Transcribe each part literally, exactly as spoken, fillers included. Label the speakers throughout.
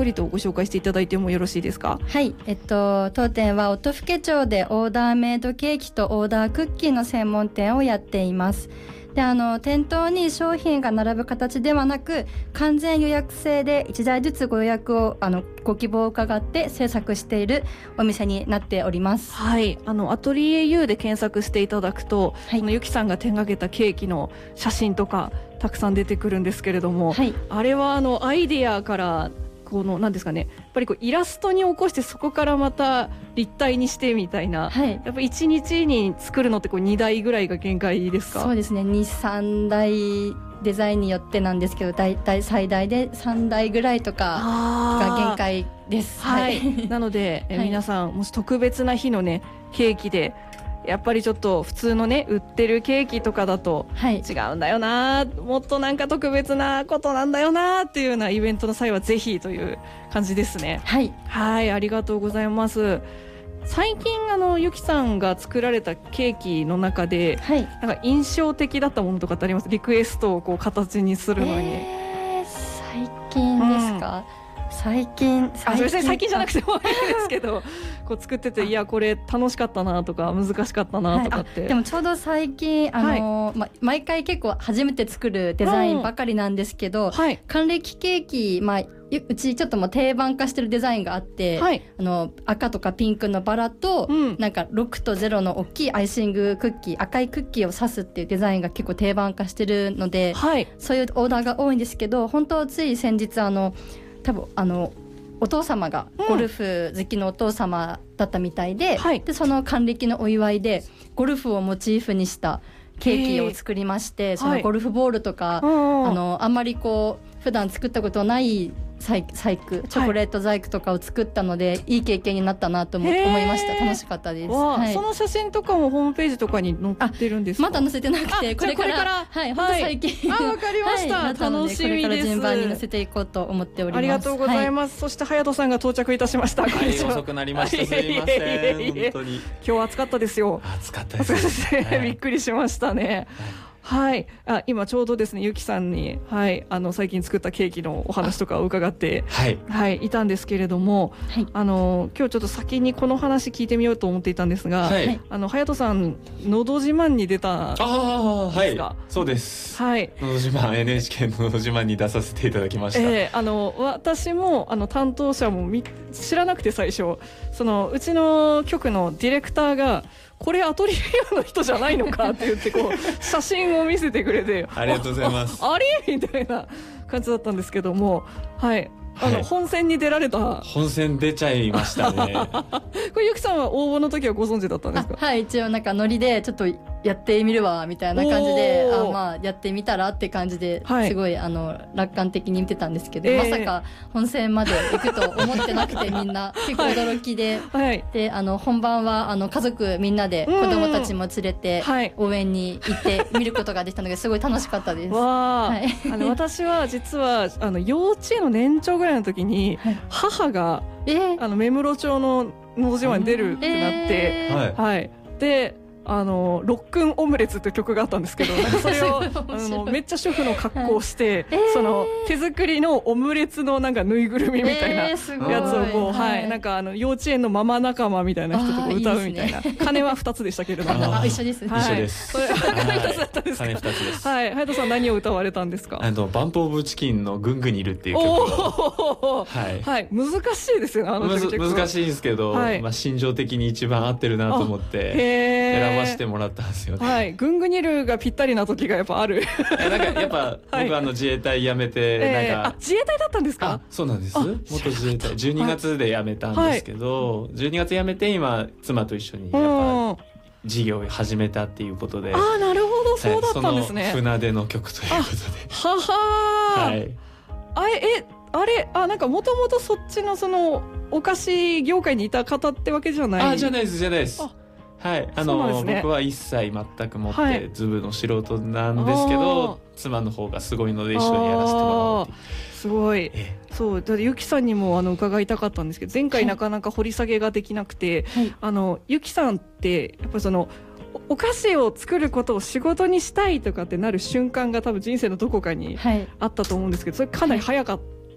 Speaker 1: くりとご紹介していただいてもよろしいですか？
Speaker 2: はい、えっと、当店は音更町でオーダーメイドケーキとオーダークッキーの専門店をやっています。で、あの店頭に商品が並ぶ形ではなく、完全予約制でいちだいずつご予約をあのご希望を伺って制作しているお店になっております。
Speaker 1: はい、あのアトリエ ユー で検索していただくと、はい、あのゆきさんが手掛けたケーキの写真とかたくさん出てくるんですけれども、はい、あれはあのアイディアからこの何ですかね、やっぱりこうイラストに起こしてそこからまた立体にしてみたいな、はい、やっぱいちにちに作るのってこうにだいぐらいが限界ですか？
Speaker 2: そうですね、にさんだいデザインによってなんですけど、だいたい最大でさんだいぐらいとかが限界です。
Speaker 1: はい、なので、え、はい、皆さんもし特別な日のねケーキでやっぱりちょっと普通のね売ってるケーキとかだと違うんだよな、はい、もっとなんか特別なことなんだよなっていうようなイベントの際はぜひという感じですね。
Speaker 2: はい、
Speaker 1: はい、ありがとうございます。最近あのゆきさんが作られたケーキの中で、はい、なんか印象的だったものとかってあります？リクエストをこう形にするのに、
Speaker 2: えー、最近ですか？うん最近
Speaker 1: 最近あ最近じゃなくてもいいですけどこう作ってていやこれ楽しかったなとか難しかったなとかって、はい、
Speaker 2: でもちょうど最近あの、はいま、毎回結構初めて作るデザインばかりなんですけど、うんはい、還暦ケーキ、まあ、うちちょっともう定番化してるデザインがあって、はい、あの赤とかピンクのバラと、うん、なんかろくとゼロの大きいアイシングクッキー赤いクッキーを刺すっていうデザインが結構定番化してるので、はい、そういうオーダーが多いんですけど、本当つい先日あの多分あのお父様がゴルフ好きのお父様だったみたいで、うんはい、でその還暦のお祝いでゴルフをモチーフにしたケーキを作りまして、そのゴルフボールとか、はい、あのあんまりこう普段作ったことない細工チョコレート細工とかを作ったので、はい、いい経験になったなと思いました。楽しかったです、はい、
Speaker 1: その写真とかもホームページとかに載ってるんですか？
Speaker 2: まだ載せてなくてこれから、はい、本当最近、
Speaker 1: はい、あ、わかりました、はい、楽しみです。これから順番に載せていこうと思っております。 ありがとうございます、はい、そして隼人さんが到着いたしました。
Speaker 3: はい、遅くなりました、すいません。本当に
Speaker 1: 今日暑かったですよ。
Speaker 3: 暑かったですね、
Speaker 1: はい、びっくりしましたね。はい、あ今ちょうどですねゆきさんに、はい、あの最近作ったケーキのお話とかを伺って、はいはい、いたんですけれども、はい、あの今日ちょっと先にこの話聞いてみようと思っていたんですが、はい、あの隼人さんのど自慢に出たんですか？
Speaker 3: あ、はい、そうです、はい、のど自慢 エヌエイチケー ののど自慢に出させていただきました。
Speaker 1: えー、あの私もあの担当者もみ知らなくて最初そのうちの局のディレクターがこれアトリエ ユー の人じゃないのかって言ってこう写真を見せてくれて
Speaker 3: ありがとうございます。
Speaker 1: あれみたいな感じだったんですけども、はい、あの、はい、本戦に出られた。
Speaker 3: 本戦出ちゃいましたね。
Speaker 1: これゆきさんは応募の時はご存知だったんですか？
Speaker 2: はい、一応なんかノリでちょっとやってみるわみたいな感じで、あ、まあやってみたらって感じで、はい、すごいあの楽観的に見てたんですけど、えー、まさか本戦まで行くと思ってなくてみんな結構驚きで、はい、であの本番はあの家族みんなで子供たちも連れて応援に行って見ることができたのですごい楽しかったです。
Speaker 1: わ、はい、あの私は実はあの幼稚園の年長ぐらいの時に、はい、母が、えー、あの目室町ののど自慢に出るってなって、えー、はい、であのロックンオムレツって曲があったんですけど、なんかそれをあのめっちゃ主婦の格好をして、はい、その手作りのオムレツのなんかぬいぐるみみたいなやつをこう、えーはい、なんかあの幼稚園のママ仲間みたいな人とこう歌うみたいな。いいですね、鐘はふたつでしたけれども、
Speaker 2: あ、一緒です、
Speaker 3: はい、一緒です。
Speaker 1: 鐘ふたつだったんですか？鐘ふたつです。はい、隼人さん何を歌われたんですか？
Speaker 3: あのバンプオブチキンのぐんぐんにるっていう曲を、
Speaker 1: はい、はい、難しいですよね、あの曲。
Speaker 3: 難しいんですけど、はい、まあ心情的に一番合ってるなと思って選ばせてもらったんですよね。
Speaker 1: はい、ぐんぐにるがぴったりな時がやっぱある。
Speaker 3: なんかやっぱ僕はあの自衛隊辞めて、
Speaker 1: えー、
Speaker 3: なんか、
Speaker 1: あ、自衛隊だったんですか？
Speaker 3: あ、そうなんです。元自衛隊じゅうにがつで辞めたんですけど、はい、じゅうにがつ辞めて今妻と一緒にやっぱ事業を始めたっていうことで。
Speaker 1: ああ、なるほど、そうだったんですね。
Speaker 3: はい、その船出の曲ということで。
Speaker 1: はは、はい、あれ、え、あれ、あ、なんかもともとそっちのそのお菓子業界にいた方ってわけじゃない？
Speaker 3: あ、じゃないです、じゃないです。はい、あの、ね、僕は一切全くもってズブの素人なんですけど、はい、妻の方がすごいので一緒にやらせてもらおうっていう。
Speaker 1: すごい、ええ、そうだってゆきさんにもあの伺いたかったんですけど、前回なかなか掘り下げができなくて、はい、あのゆきさんってやっぱりそのお菓子を作ることを仕事にしたいとかってなる瞬間が多分人生のどこかにあったと思うんですけど、それかなり早かった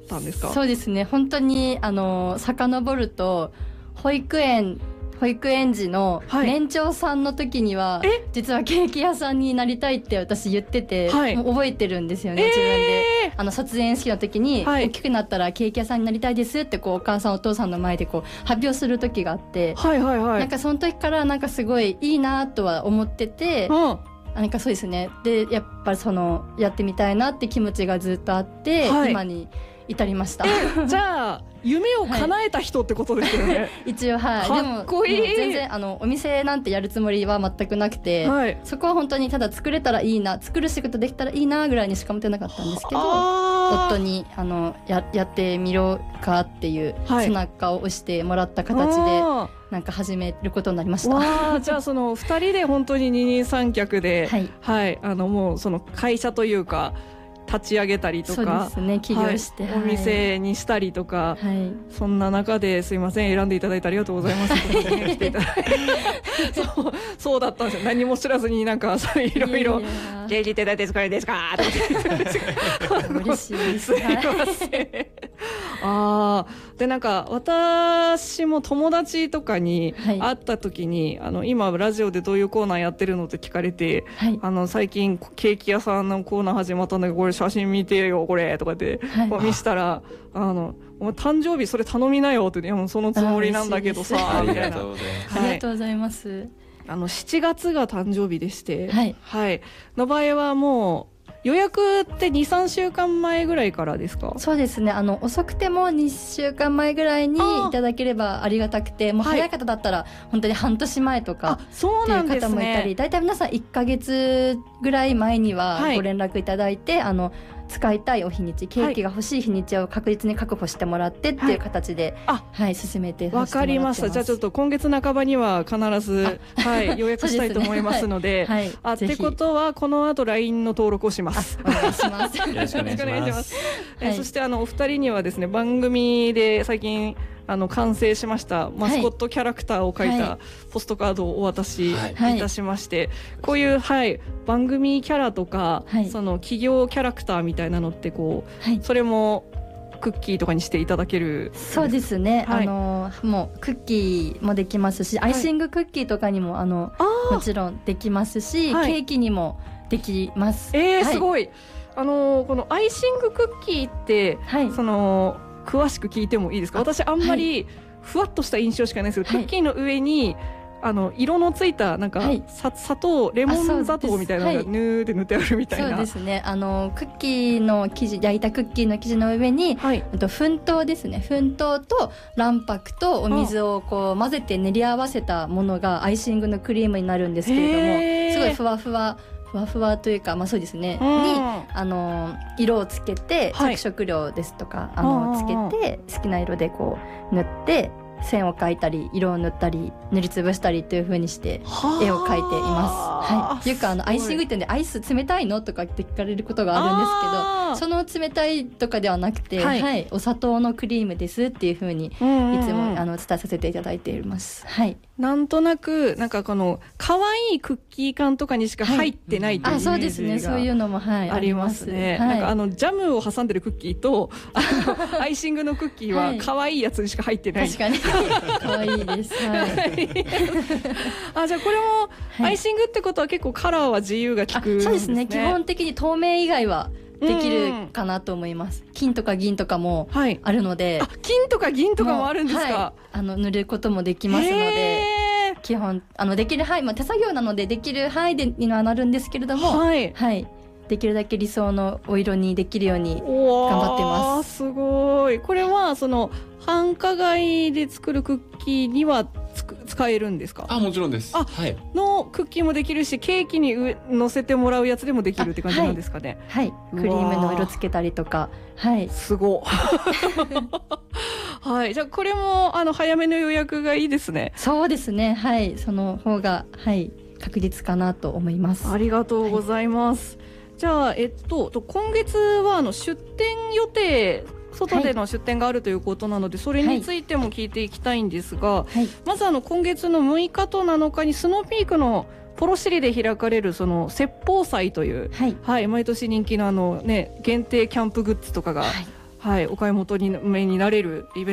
Speaker 1: ったんですか？
Speaker 2: そうですね、本当にあの遡ると保育園保育園児の年長さんの時には、はい、実はケーキ屋さんになりたいって私言ってて、はい、もう覚えてるんですよね、自分で、えー、あの卒園式の時に、はい、大きくなったらケーキ屋さんになりたいですってこうお母さんお父さんの前でこう発表する時があって、はいはいはい、なんかその時からなんかすごいいいなとは思ってて、うん、なんかそうですね、でやっぱりそのやってみたいなって気持ちがずっとあって、はい、今に至りました。
Speaker 1: じゃあ夢を叶えた人ってことですよね、はい、
Speaker 2: 一応はい。
Speaker 1: かっこいい。
Speaker 2: でも全然あのお店なんてやるつもりは全くなくて、はい、そこは本当にただ作れたらいいな、作る仕事できたらいいなぐらいにしか思ってなかったんですけど、夫にあの や, やってみろかっていう背中を押してもらった形で、はい、なんか始めることになりました。
Speaker 1: わじゃあそのふたりで本当に二人三脚で、はいはい、あのもうその会社というか立ち上げたりとか、
Speaker 2: そうですね、起業して、
Speaker 1: はい、お店にしたりとか、はい、そんな中ですいません、選んでいただいてありがとうございます来ていただいてそうそうだったんですよ。何も知らずになんかいろいろケーキってだって作れですかって
Speaker 2: 嬉しいです。
Speaker 1: すいませんあでなんか私も友達とかに会った時に、はい、あの今ラジオでどういうコーナーやってるのって聞かれて、はい、あの最近ケーキ屋さんのコーナー始まったんだけどこれ写真見てよこれとかってこう見したら、はい、あのお前誕生日それ頼みなよって言って、いやもうそのつもりなんだけどさみたいな。
Speaker 2: ありがとうございます。
Speaker 1: あのしちがつが誕生日でして、はいはい、の場合はもう予約ってにさんしゅうかんまえぐらいからですか？
Speaker 2: そうですね、あの遅くてもにしゅうかんまえぐらいにいただければありがたくて、もう早い方だったら本当に半年前とかっていう方もいたり、だいたい皆さんいっかげつぐらい前にはご連絡いただいて、はい、あの使いたいお日にち、ケーキが欲しい日にちを確実に確保してもらってっていう形で、はいはい、進めてさせてもらってます。
Speaker 1: わかりました。じゃあちょっと今月半ばには必ず、はい、予約したいと思いますので、はいはい、あってことはこの後 ライン の登録をします。
Speaker 2: お願いします
Speaker 3: よろしくお願いします。
Speaker 1: えー、そしてあのお二人にはですね、番組で最近あの完成しましたマスコットキャラクターを書いたポストカードをお渡しいたしまして、はい、こういう、はい、番組キャラとか、はい、その企業キャラクターみたいなのってこう、はい、それもクッキーとかにしていただける？
Speaker 2: そうですね、はい、あのもうクッキーもできますし、アイシングクッキーとかにもあのもちろんできますし、はい、ケーキにもできます。
Speaker 1: えー、すごい。あのこのアイシングクッキーって、はい、その詳しく聞いてもいいですか？私あんまりふわっとした印象しかないですけど、はい、クッキーの上にあの色のついたなんか、はい、砂糖レモン砂糖みたいなのがヌーで塗ってあるみたいな。
Speaker 2: そうですね、あのクッキーの生地、焼いたクッキーの生地の上に、はい、あと粉糖ですね、粉糖と卵白とお水をこう混ぜて練り合わせたものがアイシングのクリームになるんですけれども、すごいふわふわふわふわというか、まあそうですね、にあの色をつけて、着色料ですとか、はい、あのつけて好きな色でこう塗って線を描いたり色を塗ったり塗りつぶしたりという風にして絵を描いています。はい、よくあのアイシング店でアイス冷たいのとかって聞かれることがあるんですけど、その冷たいとかではなくて、はいはい、お砂糖のクリームですっていう風にいつもあの伝えさせていただいています。はい、
Speaker 1: なんとなくなんかこの可愛いクッキー缶とかにしか入ってないというイメージが、
Speaker 2: はい、あ、そうですね、そういうのも、はい、
Speaker 1: ありますね。はい、なんかあのジャムを挟んでるクッキーとあのアイシングのクッキーは可愛いやつにしか入ってない。
Speaker 2: 確かに可愛いです。はい、
Speaker 1: あ、じゃあこれもアイシングってことは結構カラーは自由が利くんですね。
Speaker 2: そうですね、基本的に透明以外はできるかなと思います。金とか銀とかもあるので、
Speaker 1: はい、あ、金とか銀とかもあるんですか？
Speaker 2: はい、あの塗ることもできますので、基本あのできる範囲、まあ、手作業なのでできる範囲でにはなるんですけれども、はい、はい、できるだけ理想のお色にできるように頑張ってます。
Speaker 1: すごい。これはその繁華街で作るクッキーにはつく使えるんですか？
Speaker 3: あ、もちろんです。
Speaker 1: あ、はい、のクッキーもできるし、ケーキに上乗せてもらうやつでもできるって感じなんですかね？
Speaker 2: はい、はい、クリームの色つけたりとか、はい、
Speaker 1: すごはい、じゃあこれもあの早めの予約がいいですね。
Speaker 2: そうですね、はい、その方が、はい、確実かなと思います。
Speaker 1: ありがとうございます。はい、じゃあ、えっと、今月はあの出店予定、外での出店があるということなので、はい、それについても聞いていきたいんですが、はい、まずあの今月のむいかとなのかにスノーピークのポロシリで開かれるその説法祭という、はいはい、毎年人気のあの、ね、限定キャンプグッズとかが、はいはい、お買い求めになれるイベント